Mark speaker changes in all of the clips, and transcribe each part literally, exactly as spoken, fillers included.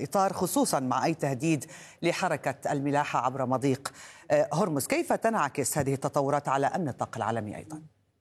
Speaker 1: الإطار، خصوصا مع أي تهديد لحركة الملاحة عبر مضيق هرمز. كيف تنعكس هذه التطورات على أمن الطاقة العالمي أيضا؟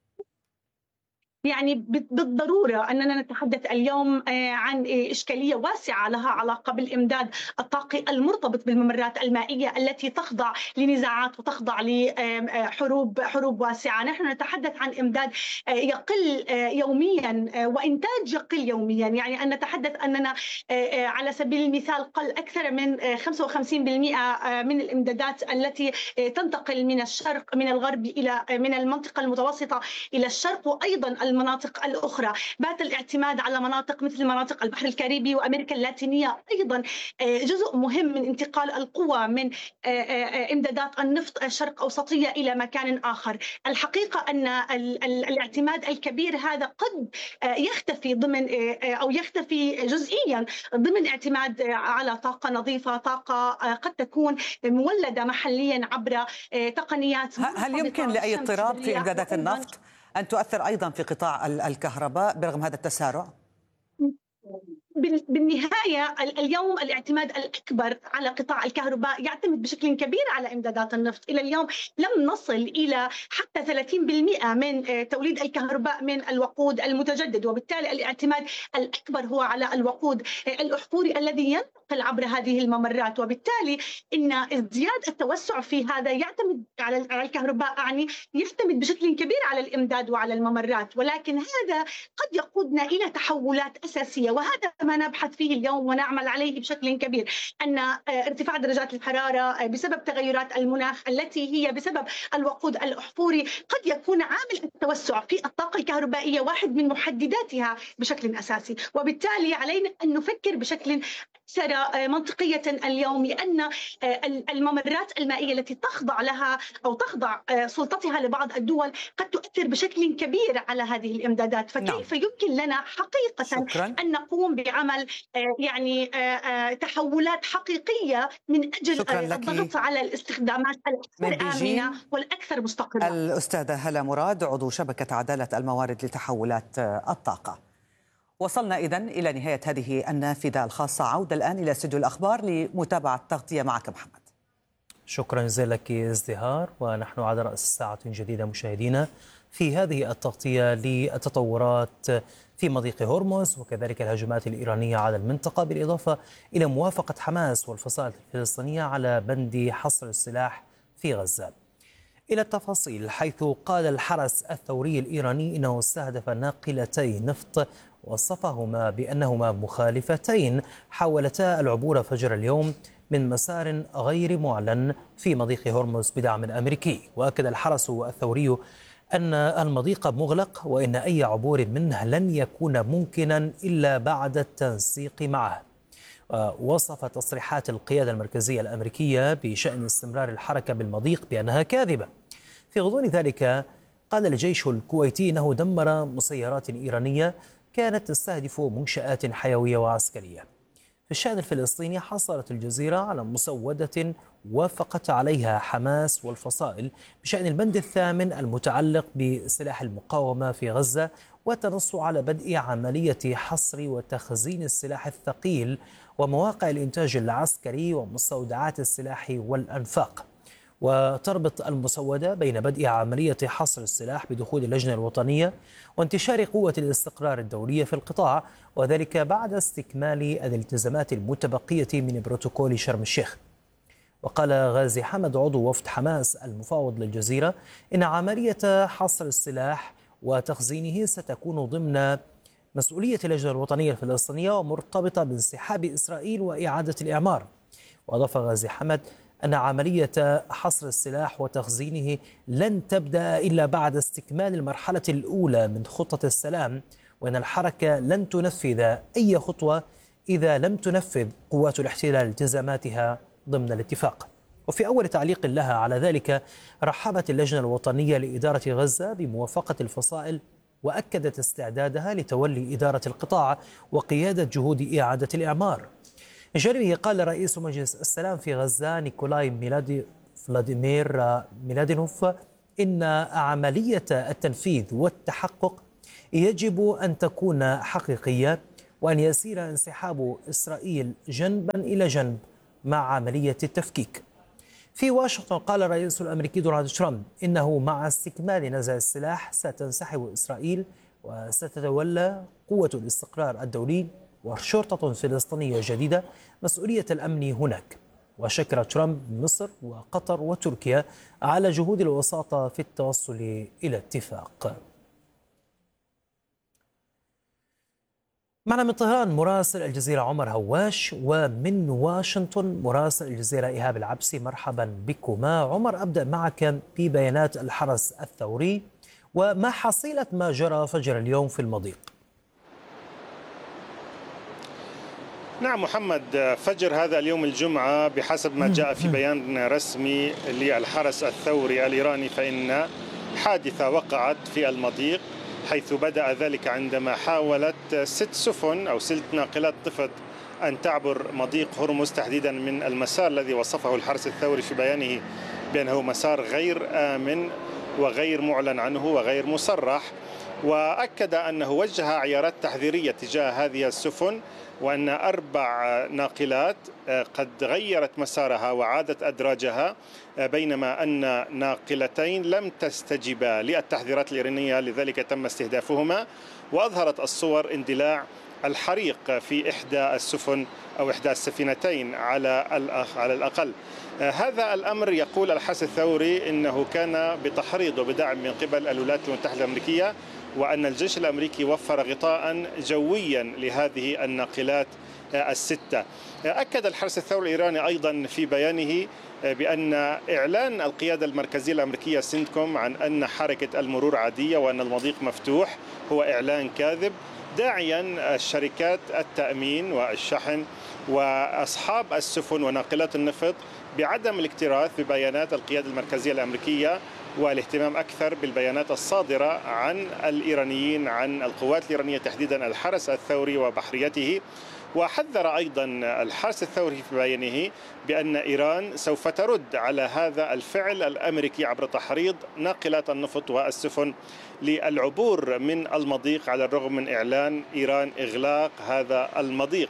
Speaker 2: يعني بالضرورة أننا نتحدث اليوم عن إشكالية واسعة لها علاقة بالإمداد الطاقي المرتبط بالممرات المائية التي تخضع لنزاعات وتخضع لحروب حروب واسعة. نحن نتحدث عن إمداد يقل يوميا وإنتاج يقل يوميا، يعني أن نتحدث أننا على سبيل المثال قل أكثر من خمسة وخمسين بالمئة من الإمدادات التي تنتقل من الشرق من الغرب إلى من المنطقة المتوسطة إلى الشرق، وأيضا المناطق الأخرى. بات الاعتماد على مناطق مثل مناطق البحر الكاريبي وأمريكا اللاتينية أيضا جزء مهم من انتقال القوى من إمدادات النفط الشرق أوسطية إلى مكان آخر. الحقيقة أن الاعتماد الكبير هذا قد يختفي ضمن أو يختفي جزئيا ضمن اعتماد على طاقة نظيفة، طاقة قد تكون مولدة محليا عبر تقنيات.
Speaker 1: هل يمكن لأي اضطراب في إمدادات النفط أن تؤثر أيضا في قطاع الكهرباء برغم هذا التسارع؟
Speaker 2: بالنهاية اليوم الاعتماد الأكبر على قطاع الكهرباء يعتمد بشكل كبير على إمدادات النفط. إلى اليوم لم نصل إلى حتى ثلاثين بالمئة من توليد الكهرباء من الوقود المتجدد، وبالتالي الاعتماد الأكبر هو على الوقود الأحفوري الذي ينتقل عبر هذه الممرات. وبالتالي إن ازدياد التوسع في هذا يعتمد على الكهرباء، يعني يعتمد بشكل كبير على الإمداد وعلى الممرات، ولكن هذا قد يقودنا إلى تحولات أساسية، وهذا ما نبحث فيه اليوم ونعمل عليه بشكل كبير. أن ارتفاع درجات الحرارة بسبب تغيرات المناخ التي هي بسبب الوقود الأحفوري قد يكون عامل التوسع في الطاقة الكهربائية واحد من محدداتها بشكل أساسي، وبالتالي علينا أن نفكر بشكل أكثر منطقية اليوم، لأن الممرات المائية التي تخضع لها أو تخضع سلطتها لبعض الدول قد تؤثر بشكل كبير على هذه الإمدادات. فكيف نعم. يمكن لنا حقيقة شكرا. أن نقوم بعمل يعني تحولات حقيقية من أجل الضغط على الاستخدامات الأكثر آمنة والأكثر مستقرة.
Speaker 1: الأستاذة هلا مراد، عضو شبكة عدالة الموارد لتحولات الطاقة. وصلنا إذن إلى نهاية هذه النافذة الخاصة. عودة الآن إلى استوديو الأخبار لمتابعة التغطية معك محمد.
Speaker 3: شكرا جزيلا لك ازدهار، ونحن على رأس ساعة جديدة مشاهدينا في هذه التغطية للتطورات في مضيق هرمز وكذلك الهجمات الإيرانية على المنطقة، بالإضافة إلى موافقة حماس والفصائل الفلسطينية على بند حصر السلاح في غزة. إلى التفاصيل، حيث قال الحرس الثوري الإيراني إنه استهدف ناقلتي نفط وصفهما بأنهما مخالفتين حاولتا العبور فجر اليوم من مسار غير معلن في مضيق هرمز بدعم أمريكي. وأكد الحرس الثوري أن المضيق مغلق وإن أي عبور منه لن يكون ممكنا إلا بعد التنسيق معه. ووصف تصريحات القيادة المركزية الأمريكية بشأن استمرار الحركة بالمضيق بأنها كاذبة. في غضون ذلك قال الجيش الكويتي أنه دمر مسيرات إيرانية كانت تستهدف منشآت حيوية وعسكرية. في الشأن الفلسطيني، حصلت الجزيرة على مسودة وافقت عليها حماس والفصائل بشأن البند الثامن المتعلق بسلاح المقاومة في غزة، وتنص على بدء عملية حصر وتخزين السلاح الثقيل ومواقع الإنتاج العسكري ومستودعات السلاح والأنفاق. وتربط المسودة بين بدء عملية حصر السلاح بدخول اللجنة الوطنية وانتشار قوة الاستقرار الدولية في القطاع، وذلك بعد استكمال الالتزامات المتبقية من بروتوكول شرم الشيخ. وقال غازي حمد، عضو وفد حماس المفاوض للجزيرة، إن عملية حصر السلاح وتخزينه ستكون ضمن مسؤولية اللجنة الوطنية الفلسطينية ومرتبطة بانسحاب إسرائيل وإعادة الإعمار. وأضاف غازي حمد أن عملية حصر السلاح وتخزينه لن تبدأ إلا بعد استكمال المرحلة الأولى من خطة السلام، وأن الحركة لن تنفذ أي خطوة إذا لم تنفذ قوات الاحتلال التزاماتها ضمن الاتفاق. وفي أول تعليق لها على ذلك، رحبت اللجنة الوطنية لإدارة غزة بموافقة الفصائل، وأكدت استعدادها لتولي إدارة القطاع وقيادة جهود إعادة الإعمار. من جانبه، قال رئيس مجلس السلام في غزة نيكولاي ميلادي فلاديمير ميلادينوف إن عملية التنفيذ والتحقق يجب أن تكون حقيقية، وأن يسير انسحاب إسرائيل جنبا إلى جنب مع عملية التفكيك. في واشنطن قال الرئيس الأمريكي دونالد ترامب إنه مع استكمال نزع السلاح ستنسحب إسرائيل وستتولى قوة الاستقرار الدولي وشرطة فلسطينية جديدة مسؤولية الأمن هناك. وشكر ترامب مصر وقطر وتركيا على جهود الوساطة في التوصل إلى اتفاق. معنا من طهران مراسل الجزيرة عمر هواش، ومن واشنطن مراسل الجزيرة إيهاب العبسي. مرحبا بكما. عمر، أبدأ معك ببيانات الحرس الثوري وما حصيلة ما جرى فجر اليوم في المضيق.
Speaker 4: نعم محمد، فجر هذا اليوم الجمعة بحسب ما جاء في بيان رسمي للحرس الثوري الإيراني فإن حادثة وقعت في المضيق، حيث بدأ ذلك عندما حاولت ست سفن أو ست ناقلات نفط أن تعبر مضيق هرمز، تحديدا من المسار الذي وصفه الحرس الثوري في بيانه بأنه مسار غير آمن وغير معلن عنه وغير مصرح. وأكد أنه وجه عيارات تحذيرية تجاه هذه السفن، وأن أربع ناقلات قد غيرت مسارها وعادت أدراجها، بينما أن ناقلتين لم تستجيبا للتحذيرات الإيرانية، لذلك تم استهدافهما. وأظهرت الصور اندلاع الحريق في إحدى السفن أو إحدى السفينتين على على الأقل. هذا الأمر يقول الحرس الثوري إنه كان بتحريض وبدعم من قبل الولايات المتحدة الأمريكية، وأن الجيش الأمريكي وفر غطاء جويا لهذه الناقلات الستة. أكد الحرس الثوري الإيراني أيضا في بيانه بأن إعلان القيادة المركزية الأمريكية سنتكوم عن أن حركة المرور عادية وأن المضيق مفتوح هو إعلان كاذب، داعيا الشركات التأمين والشحن وأصحاب السفن وناقلات النفط بعدم الاكتراث ببيانات القيادة المركزية الأمريكية والاهتمام أكثر بالبيانات الصادرة عن الإيرانيين، عن القوات الإيرانية تحديدا الحرس الثوري وبحريته. وحذر أيضا الحرس الثوري في بيانه بأن إيران سوف ترد على هذا الفعل الأمريكي عبر تحريض ناقلات النفط والسفن للعبور من المضيق، على الرغم من إعلان إيران إغلاق هذا المضيق.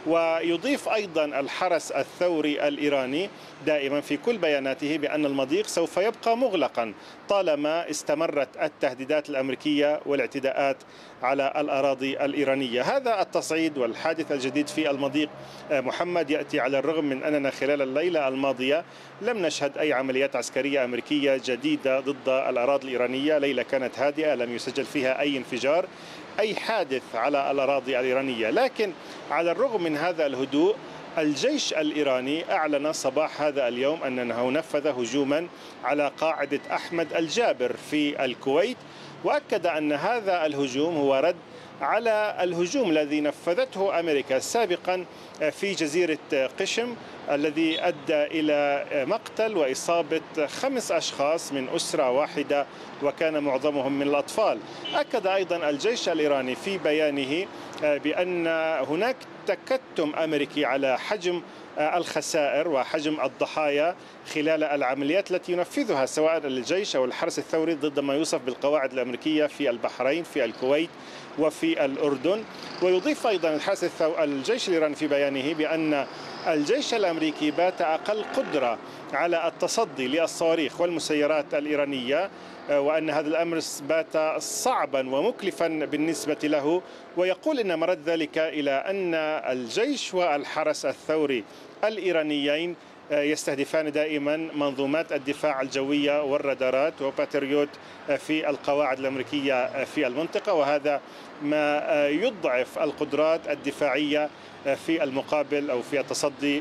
Speaker 4: ويضيف أيضا الحرس الثوري الإيراني دائما في كل بياناته بأن المضيق سوف يبقى مغلقا طالما استمرت التهديدات الأمريكية والاعتداءات على الأراضي الإيرانية. هذا التصعيد والحادث الجديد في المضيق محمد يأتي على الرغم من أننا خلال الليلة الماضية لم نشهد أي عمليات عسكرية أمريكية جديدة ضد الأراضي الإيرانية. ليلة كانت هادئة، لم يسجل فيها أي انفجار، أي حادث على الأراضي الإيرانية. لكن على الرغم من هذا الهدوء، الجيش الإيراني أعلن صباح هذا اليوم أنه نفذ هجوما على قاعدة أحمد الجابر في الكويت، وأكد أن هذا الهجوم هو رد على الهجوم الذي نفذته أمريكا سابقا في جزيرة قشم، الذي أدى إلى مقتل وإصابة خمس أشخاص من أسرة واحدة وكان معظمهم من الأطفال. أكد أيضا الجيش الإيراني في بيانه بأن هناك تكتم أمريكي على حجم الخسائر وحجم الضحايا خلال العمليات التي ينفذها سواء الجيش أو الحرس الثوري ضد ما يوصف بالقواعد الأمريكية في البحرين، في الكويت وفي الأردن. ويضيف أيضا الحرس الثوري الجيش الإيراني في بيانه بأن الجيش الأمريكي بات أقل قدرة على التصدي للصواريخ والمسيرات الإيرانية، وأن هذا الأمر بات صعبا ومكلفا بالنسبة له. ويقول إن مرد ذلك إلى أن الجيش والحرس الثوري الإيرانيين يستهدفان دائما منظومات الدفاع الجوية والرادارات وباتريوت في القواعد الأمريكية في المنطقة، وهذا ما يضعف القدرات الدفاعية في المقابل أو في التصدي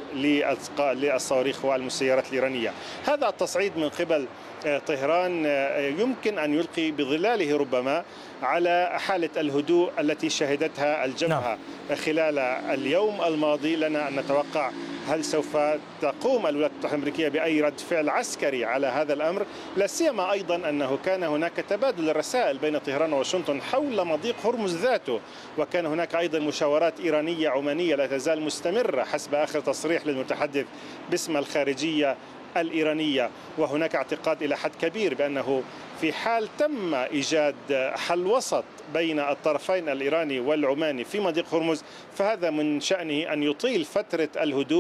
Speaker 4: للصواريخ والمسيرات الإيرانية. هذا التصعيد من قبل طهران يمكن أن يلقي بظلاله ربما على حالة الهدوء التي شهدتها الجبهة خلال اليوم الماضي. لنا أن نتوقع هل سوف تقوم الولايات المتحدة الأمريكية بأي رد فعل عسكري على هذا الأمر؟ لا سيما أيضا أنه كان هناك تبادل الرسائل بين طهران وواشنطن حول مضيق هرمز ذاته، وكان هناك أيضا مشاورات إيرانية عمانية لا تزال مستمرة حسب آخر تصريح للمتحدث باسم الخارجية الإيرانية. وهناك اعتقاد إلى حد كبير بأنه في حال تم إيجاد حل وسط بين الطرفين الإيراني والعماني في مضيق هرمز، فهذا من شأنه أن يطيل فترة الهدوء